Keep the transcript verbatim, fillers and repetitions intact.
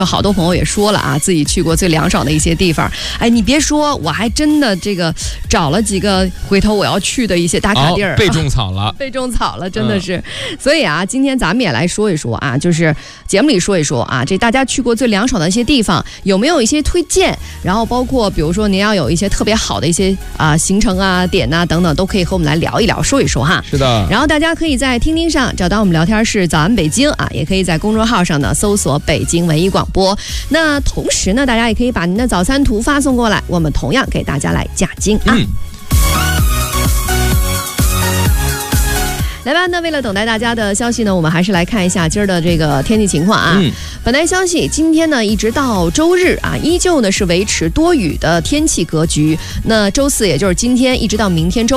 有好多朋友也说了啊，自己去过最凉爽的一些地方。哎，你别说，我还真的这个找了几个回头我要去的一些打卡地儿、 哦，被种草了， 被种草了，真的是。嗯、所以啊，今天咱们也来说一说啊，就是节目里说一说啊，这大家去过最凉爽的一些地方，有没有一些推荐？然后包括比如说您要有一些特别好的一些啊行程啊点呐、啊、等等，都可以和我们来聊一聊，说一说哈。 是的。 然后大家可以在听听上找到我们聊天室早安北京啊，也可以在公众号上呢搜索北京文艺广播。那同时呢，大家也可以把您的早餐图发送过来，我们同样给大家来加精啊。嗯，来吧，那为了等待大家的消息呢，我们还是来看一下今儿的这个天气情况啊。嗯，本台消息，今天呢一直到周日啊，依旧呢是维持多雨的天气格局。那周四也就是今天一直到明天周